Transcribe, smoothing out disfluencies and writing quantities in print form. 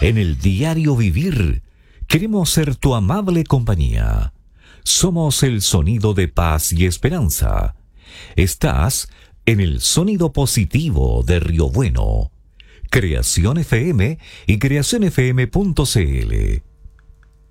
En el diario vivir, queremos ser tu amable compañía. Somos el sonido de paz y esperanza. Estás en el sonido positivo de Río Bueno. Creación FM y creacionfm.cl.